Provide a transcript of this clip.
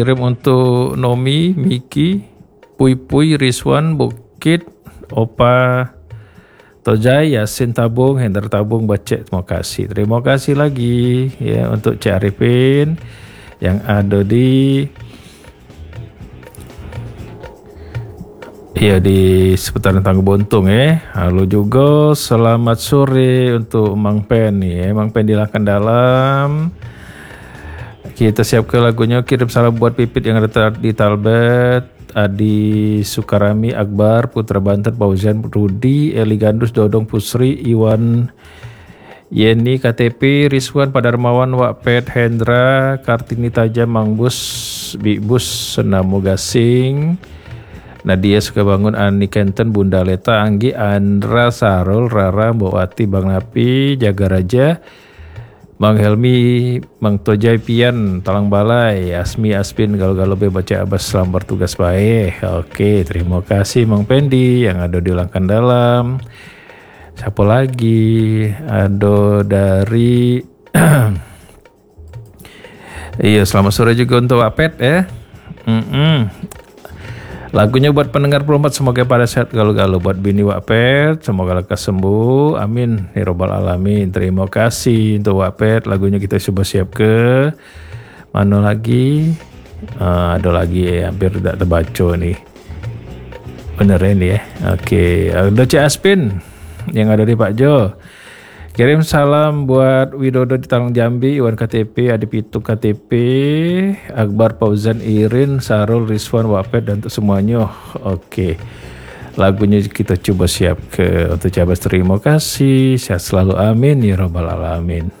Kirim untuk Nomi, Miki, Pui, Rizwan, Bukit, Opa, Tojai, Yasin Tabung, Hendra Tabung, Bacek. Terima kasih lagi ya untuk Cik Arifin yang ada di seputaran Tangga Bontong ya. Halo juga, selamat sore untuk Mang Pen nih ya. Mang Pen dilahkan dalam. Kita siapkan lagunya. Kirim salam buat Pipit yang ada di Talbet, Adi Sukarami, Akbar, Putra Banten, Pauzian, Rudi, Eli Gandus, Dodong, Pusri, Iwan, Yeni, KTP, Rizwan, Padarmawan, Wakpet, Hendra, Kartini Tajam, Mangbus, Bibus, Senamu Gasing, Nadia Sukabangun, Ani Kenten, Bunda Leta, Anggi, Andra, Sarul, Rara, Mbawati, Bang Napi, Jaga Raja, Bang Helmi, Bang Tojai Pian, Talang Balai, Asmi Aspin, Galuh-galuh baca Abbas, selamat bertugas baik. Oke, terima kasih Mang Pendi yang ada diulangkan dalam. Siapa lagi? Ada dari iya, selamat sore juga untuk Apet ya. Lagunya buat pendengar Perompat, semoga pada sehat galuh-galuh. Buat bini Wakpet, semoga lekas sembuh. Amin ya robbal alamin. Terima kasih untuk Wakpet. Lagunya kita coba siap ke mana lagi? Ada lagi ya, hampir tidak terbaca nih. Bener ini ya. Oke, ada Cik Aspin yang ada di Pak Jo. Kirim salam buat Widodo di Talang Jambi, Iwan KTP, Adi Pitu KTP, Akbar, Fauzan, Irin, Sarul, Rizwan, Wapet, dan untuk semuanya. Oke, lagunya kita coba siap ke untuk Cabas. Terima kasih, sehat selalu, amin ya robbal alamin.